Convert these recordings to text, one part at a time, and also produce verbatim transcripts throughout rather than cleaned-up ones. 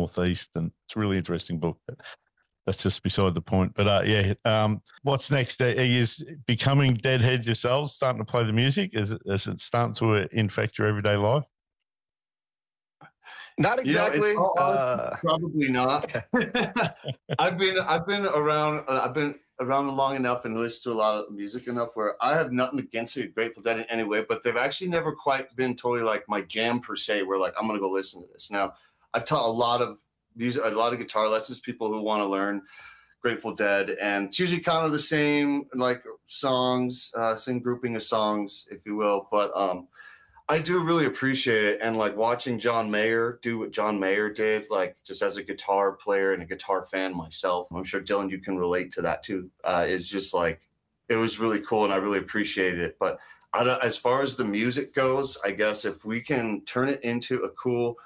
Northeast, and it's a really interesting book. But that's just beside the point. But uh, yeah, um, what's next? Are you becoming Deadheads yourselves, starting to play the music? Is it, is it starting to infect your everyday life? Not exactly. You know, uh, probably not. I've been I've been around uh, I've been around long enough and listened to a lot of music enough where I have nothing against it, Grateful Dead in any way, but they've actually never quite been totally like my jam per se. Where like I'm gonna go listen to this. Now I've taught a lot of music, a lot of guitar lessons, people who want to learn Grateful Dead, and it's usually kind of the same like songs, uh, same grouping of songs, if you will. But um, I do really appreciate it, and like watching John Mayer do what John Mayer did, like just as a guitar player and a guitar fan myself. I'm sure Dylan, you can relate to that too. Uh, it's just like it was really cool, and I really appreciated it. But I don't, as far as the music goes, I guess if we can turn it into a cool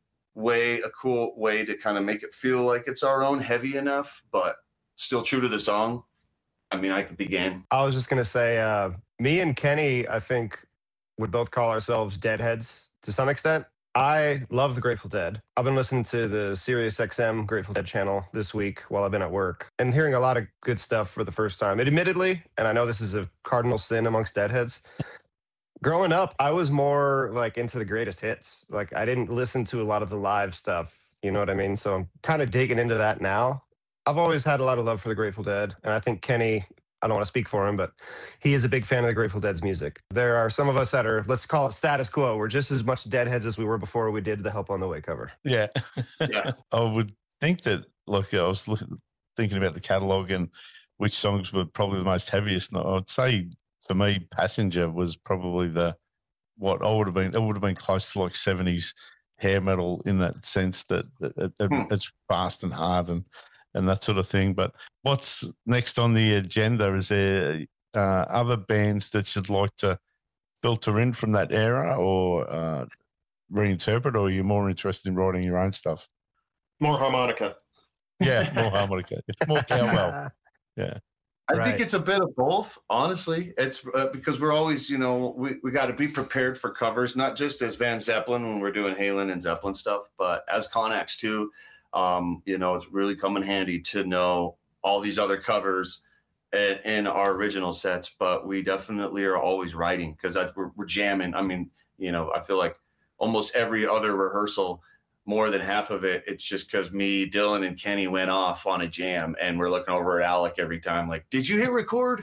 way, a cool way to kind of make it feel like it's our own, heavy enough, but still true to the song, I mean, I could be game. I was just gonna say, uh, me and Kenny, I think, would both call ourselves Deadheads to some extent. I love the Grateful Dead. I've been listening to the Sirius X M Grateful Dead channel this week while I've been at work and hearing a lot of good stuff for the first time. And admittedly, and I know this is a cardinal sin amongst Deadheads, growing up, I was more like into the greatest hits. Like I didn't listen to a lot of the live stuff. You know what I mean? So I'm kind of digging into that now. I've always had a lot of love for the Grateful Dead. And I think Kenny, I don't want to speak for him, but he is a big fan of the Grateful Dead's music. There are some of us that are, let's call it status quo. We're just as much Deadheads as we were before we did the Help on the Way cover. Yeah. yeah. I would think that, look, I was looking, thinking about the catalogue and which songs were probably the most heaviest. And I'd say, for me, Passenger was probably the, what I would have been, it would have been close to like seventies hair metal in that sense that, that it, it, hmm. it's fast and hard and, and that sort of thing. But what's next on the agenda? Is there uh, other bands that you'd like to filter in from that era or uh, reinterpret, or are you more interested in writing your own stuff? More harmonica. Yeah, more harmonica. More cowbell. Yeah. I Right. think it's a bit of both, honestly. It's uh, because we're always, you know, we, we got to be prepared for covers, not just as Van Zeppelin when we're doing Halen and Zeppelin stuff, but as Connex too. Um, you know, it's really come in handy to know all these other covers in, in our original sets, but we definitely are always writing because we're, we're jamming. I mean, you know, I feel like almost every other rehearsal, more than half of it, it's just because me, Dylan, and Kenny went off on a jam, and we're looking over at Alec every time, like, "Did you hit record?"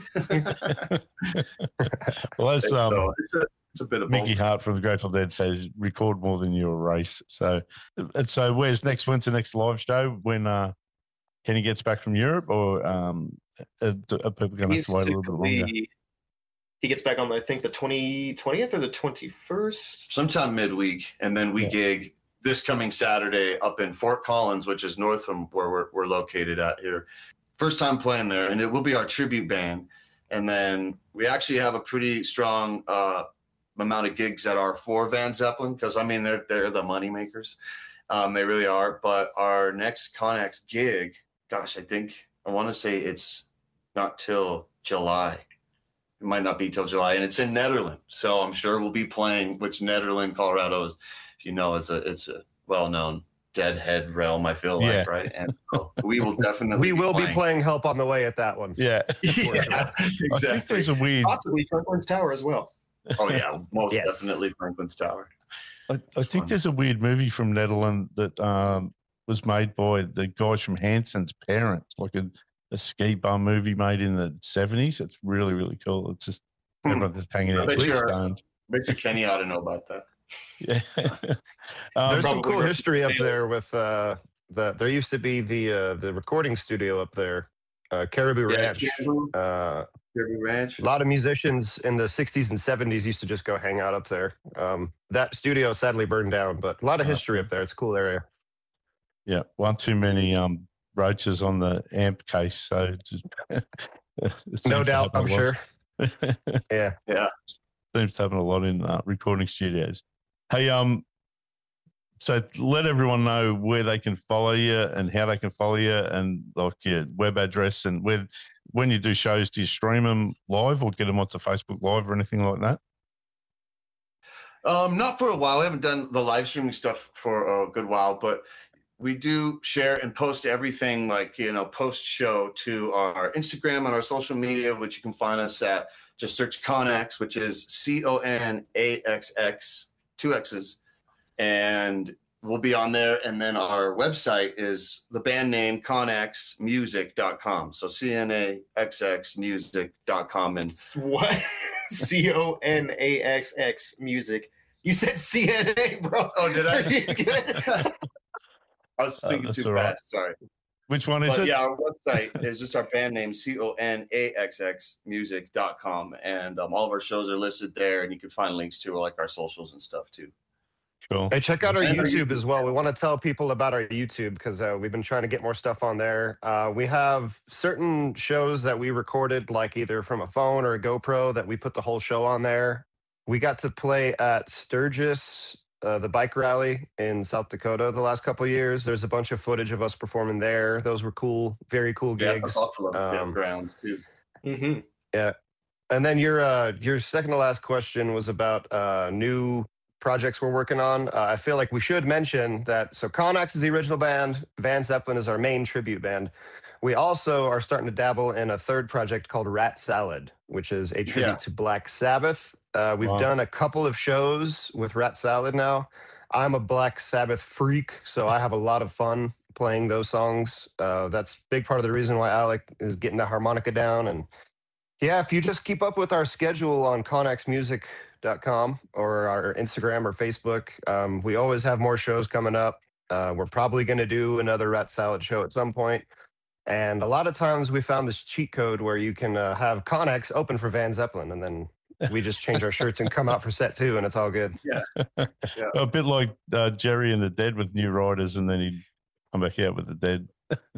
Well, that's um, so it's a it's a bit of Mickey both. Hart from the Grateful Dead says, "Record more than you erase." So, and so, where's next? When's the next live show? When uh, Kenny gets back from Europe, or um, are, are people going to have to wait a little bit longer? He gets back on, I think, the twentieth or the twenty-first, sometime midweek, and then we yeah. gig this coming Saturday up in Fort Collins, which is north from where we're, we're located at here. First time playing there, and it will be our tribute band. And then we actually have a pretty strong uh, amount of gigs that are for Van Zeppelin, because, I mean, they're, they're the money makers. Um, they really are. But our next Connex gig, gosh, I think, I want to say it's not till July. It might not be till July, and it's in Nederland. So I'm sure we'll be playing, which Nederland, Colorado is, you know, it's a it's a well-known Deadhead realm, I feel like, yeah. right? And so we will definitely we be will playing. be playing Help on the Way at that one. Yeah, yeah, exactly. I think there's a weird, possibly Franklin's Tower as well. Oh yeah, most yes. definitely Franklin's Tower. I, I think fun. There's a weird movie from Nederland that um, was made by the guys from Hanson's parents, like a, a ski bum movie made in the seventies. It's really really cool. It's just hmm. everyone just hanging out. Sure, bet you Kenny ought to know about that. Yeah, um, there's some cool history up there with uh, the. There used to be the uh, the recording studio up there, uh, Caribou yeah, Ranch. Caribou, uh, Caribou Ranch. A lot of musicians in the sixties and seventies used to just go hang out up there. Um, that studio sadly burned down, but a lot of history up there. It's a cool area. Yeah, one too many um, roaches on the amp case, so just, no doubt, I'm sure. yeah, yeah. Seems to happen a lot in uh, recording studios. Hey, um, so let everyone know where they can follow you and how they can follow you, and like your web address, and where when you do shows, do you stream them live or get them onto Facebook Live or anything like that? Um, not for a while. We haven't done the live streaming stuff for a good while, but we do share and post everything, like, you know, post show to our Instagram and our social media, which you can find us at. Just search Connaxx, which is C O N A X X, two X's, and we'll be on there. And then our website is the band name connaxx music dot com. So C N A X X music dot com. And what? C O N A X X music. You said C N A, bro. Oh, did I? I was thinking uh, too fast. Right. Sorry. Which one is but it? Yeah, our website is just our band name, C O N A X X music dot com. And um, all of our shows are listed there, and you can find links to like our socials and stuff too. Cool. Hey, check out our and YouTube our as well. We want to tell people about our YouTube because uh, we've been trying to get more stuff on there. Uh, we have certain shows that we recorded, like either from a phone or a GoPro, that we put the whole show on there. We got to play at Sturgis, uh, the bike rally in South Dakota the last couple of years. There's a bunch of footage of us performing there. Those were cool, very cool gigs. Yeah, Buffalo um, grounds too. Mm-hmm. Yeah, and then your uh, your second to last question was about uh, new projects we're working on. Uh, I feel like we should mention that. So Connaxx is the original band. Van Zeppelin is our main tribute band. We also are starting to dabble in a third project called Rat Salad, which is a tribute yeah. to Black Sabbath. Uh, we've wow. done a couple of shows with Rat Salad now. I'm a Black Sabbath freak, so I have a lot of fun playing those songs. Uh, that's a big part of the reason why Alec is getting the harmonica down. And yeah, if you just keep up with our schedule on connaxx music dot com or our Instagram or Facebook, um, we always have more shows coming up. Uh, we're probably going to do another Rat Salad show at some point. And a lot of times we found this cheat code where you can uh, have Connaxx open for Van Zeppelin, and then we just change our shirts and come out for set two, and it's all good. Yeah, yeah. A bit like uh, Jerry and the Dead with New Riders, and then he'd come back out with the Dead.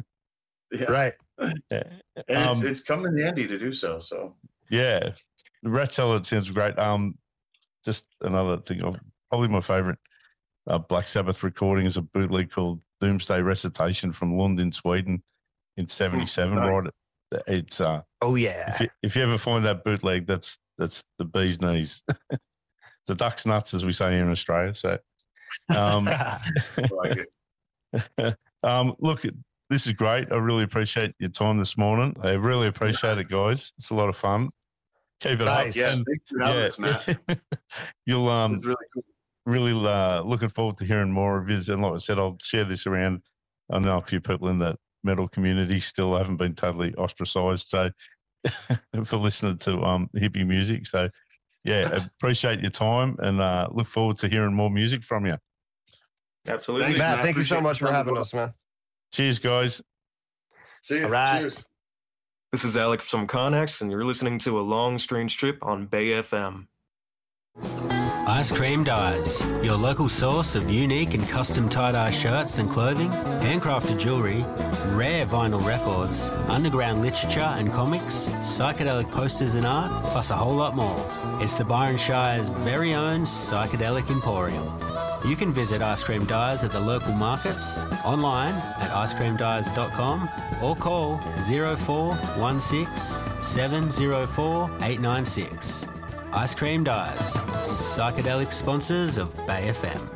Yeah. Right. Yeah. And Um, it's, it's come in handy to do so. So yeah, the Rat Salad sounds great. Um, just another thing, of probably my favorite uh, Black Sabbath recording is a bootleg called Doomsday Recitation from Lund in Sweden in seventy-seven. Nice. Right, it's uh, oh yeah. If you, if you ever find that bootleg, that's that's the bee's knees. The duck's nuts, as we say here in Australia. So, um, I like it. um, look, this is great. I really appreciate your time this morning. I really appreciate it, guys. It's a lot of fun. Keep it Nice. up. Yeah, And, thanks for having us, Matt. you'll um It's really cool. really uh, looking forward to hearing more of yours. And like I said, I'll share this around. I know a few people in the metal community still haven't been totally ostracized. So for listening to um hippie music. So yeah, appreciate your time and uh, look forward to hearing more music from you. Absolutely. Thanks, Matt, Matt. thank you so Appreciate much for you having coming us, man. Cheers, guys. See you. All right. Cheers. This is Alec from Connaxx, and you're listening to A Long Strange Trip on Bay F M. Ice Cream Dyes, your local source of unique and custom tie-dye shirts and clothing, handcrafted jewellery, rare vinyl records, underground literature and comics, psychedelic posters and art, plus a whole lot more. It's the Byron Shire's very own Psychedelic Emporium. You can visit Ice Cream Dyes at the local markets, online at ice cream dyes dot com, or call zero four one six seven zero four eight nine six. Ice Cream Dyes, psychedelic sponsors of Bay F M.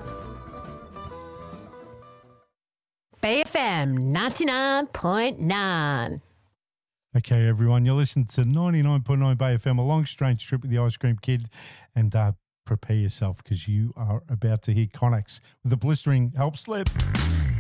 Bay F M ninety-nine point nine. Okay, everyone, you're listening to ninety-nine point nine Bay F M, A Long Strange Trip with the Ice Cream Kid, and uh, prepare yourself because you are about to hear Connaxx with a blistering Help Slip.